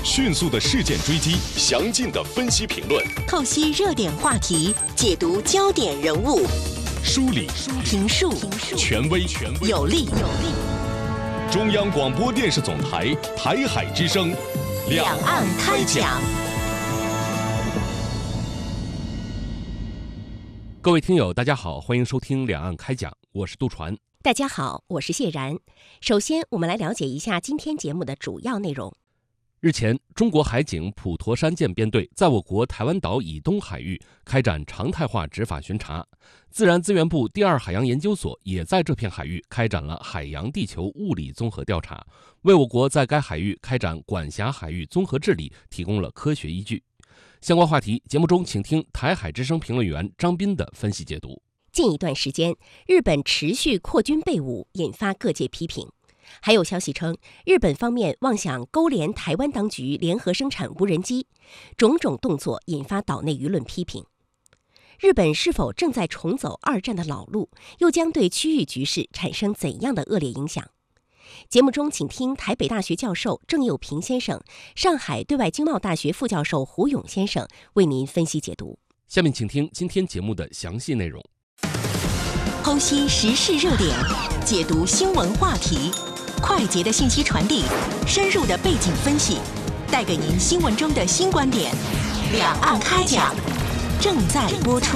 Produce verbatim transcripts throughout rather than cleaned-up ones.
迅速的事件追击，详尽的分析评论， 透析热点话题，解读焦点人物， 梳理评述权威有力。 中央广播电视总台台海之声， 两岸开讲。 各位听友，大家好，欢迎收听两岸开讲，我是杜传。 大家好，我是谢然。首先，我们来了解一下今天节目的主要内容。 日前，中国海警普陀山舰编队在我国台湾岛以东海域开展常态化执法巡查，自然资源部第二海洋研究所也在这片海域开展了海洋地球物理综合调查，为我国在该海域开展管辖海域综合治理提供了科学依据。相关话题，节目中请听台海之声评论员张斌的分析解读。 近一段时间，日本持续扩军备武，引发各界批评。还有消息称，日本方面妄想勾连台湾当局联合生产无人机，种种动作引发岛内舆论批评。日本是否正在重走二战的老路，又将对区域局势产生怎样的恶劣影响？节目中请听台北大学教授郑佑平先生、上海对外经贸大学副教授胡勇先生为您分析解读。 下面请听今天节目的详细内容。 剖析时事热点，解读新闻话题，快捷的信息传递，深入的背景分析，带给您新闻中的新观点。两岸开讲，正在播出。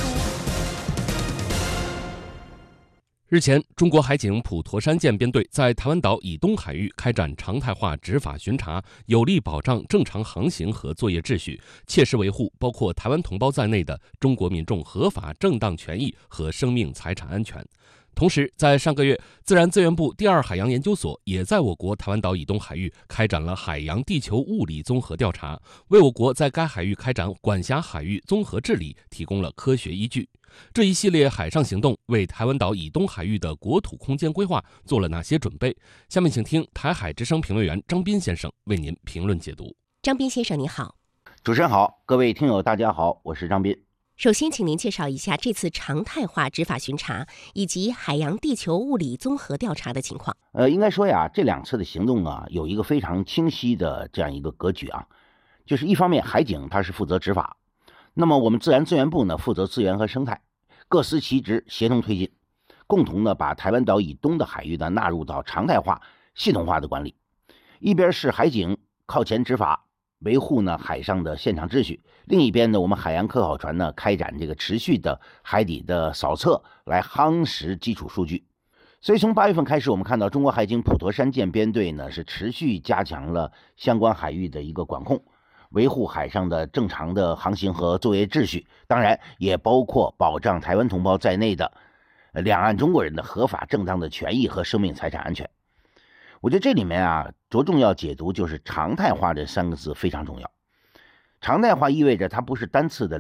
日前，中国海警普陀山舰编队在台湾岛以东海域开展常态化执法巡查，有力保障正常航行和作业秩序，切实维护包括台湾同胞在内的中国民众合法正当权益和生命财产安全。同时，在上个月，自然资源部第二海洋研究所也在我国台湾岛以东海域开展了海洋地球物理综合调查，为我国在该海域开展管辖海域综合治理提供了科学依据。这一系列海上行动为台湾岛以东海域的国土空间规划做了哪些准备？下面请听台海之声评论员张斌先生为您评论解读。 张斌先生你好。 主持人好，各位听友大家好，我是张斌。 首先请您介绍一下这次常态化执法巡查以及海洋地球物理综合调查的情况。 呃，应该说呀，这两次的行动啊，有一个非常清晰的这样一个格局啊，就是一方面海警它是负责执法，那么我们自然资源部呢负责资源和生态，各司其职，协同推进，共同呢把台湾岛以东的海域呢纳入到常态化、系统化的管理。一边是海警靠前执法，维护呢海上的现场秩序，另一边呢我们海洋科考船呢开展这个持续的海底的扫测，来夯实基础数据。所以从八月份开始，我们看到中国海警普陀山舰编队呢是持续加强了相关海域的一个管控，维护海上的正常的航行和作业秩序，当然也包括保障台湾同胞在内的两岸中国人的合法正当的权益和生命财产安全。我觉得这里面啊，着重要解读就是常态化这三个字非常重要。常态化意味着它不是单次的